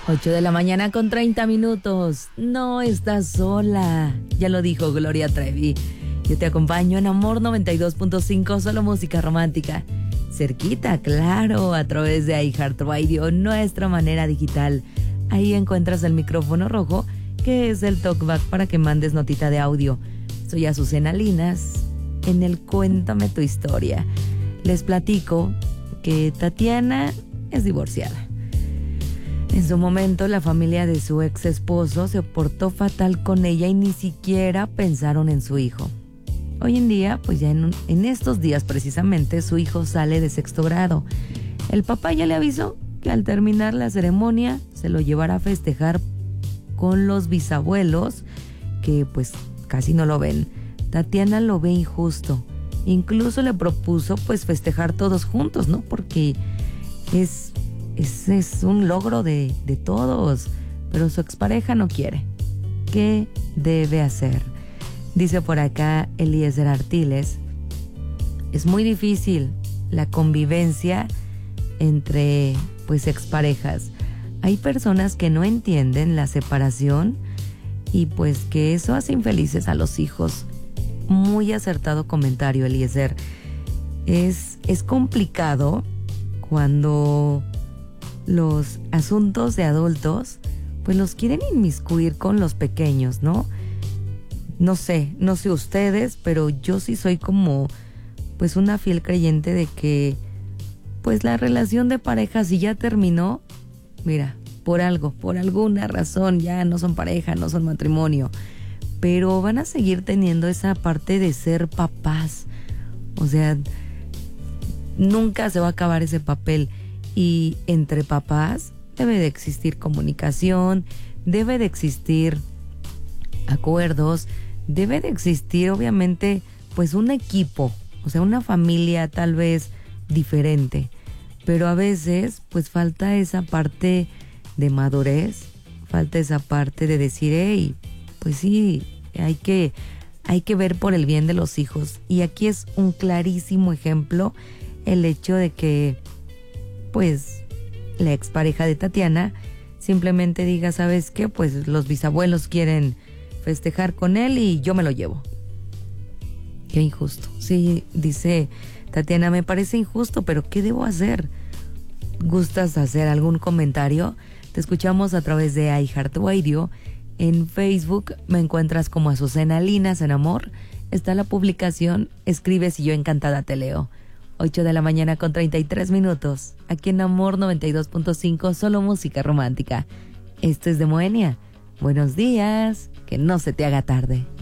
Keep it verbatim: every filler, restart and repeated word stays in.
ocho de la mañana con treinta minutos. No estás sola. Ya lo dijo Gloria Trevi. Yo te acompaño en Amor noventa y dos punto cinco, solo música romántica. Cerquita, claro, a través de iHeartRadio, nuestra manera digital. Ahí encuentras el micrófono rojo, que es el talkback para que mandes notita de audio. Soy Azucena Linas, en el Cuéntame tu historia. Les platico que Tatiana es divorciada. En su momento, la familia de su ex esposo se portó fatal con ella y ni siquiera pensaron en su hijo. Hoy en día, pues ya en, un, en estos días precisamente, su hijo sale de sexto grado. El papá ya le avisó que al terminar la ceremonia se lo llevará a festejar con los bisabuelos, que pues casi no lo ven. Tatiana lo ve injusto. Incluso le propuso pues festejar todos juntos, ¿no? Porque es, es, es un logro de, de todos. Pero su expareja no quiere. ¿Qué debe hacer? Dice por acá Eliezer Artiles: es muy difícil la convivencia entre pues exparejas. Hay personas que no entienden la separación y pues que eso hace infelices a los hijos. Muy acertado comentario, Eliezer. Es, es complicado cuando los asuntos de adultos pues los quieren inmiscuir con los pequeños, ¿no? No sé, no sé ustedes, pero yo sí soy como pues una fiel creyente de que pues la relación de pareja, si ya terminó, mira, por algo, por alguna razón, ya no son pareja, no son matrimonio, pero van a seguir teniendo esa parte de ser papás. O sea, nunca se va a acabar ese papel. Y entre papás debe de existir comunicación, debe de existir acuerdos, debe de existir obviamente pues un equipo, o sea, una familia tal vez diferente, pero a veces pues falta esa parte de madurez, falta esa parte de decir, hey, pues sí, hay que, hay que ver por el bien de los hijos. Y aquí es un clarísimo ejemplo el hecho de que pues la expareja de Tatiana simplemente diga, ¿sabes qué? Pues los bisabuelos quieren festejar con él y yo me lo llevo. Qué injusto. Sí, dice Tatiana, me parece injusto, pero ¿qué debo hacer? ¿Gustas hacer algún comentario? Te escuchamos a través de iHeartRadio. En Facebook me encuentras como Azucena Linas en Amor. Está la publicación, escribes y yo encantada te leo. ocho de la mañana con treinta y tres minutos. Aquí en Amor noventa y dos punto cinco, solo música romántica. Esto es de Moenia. Buenos días, que no se te haga tarde.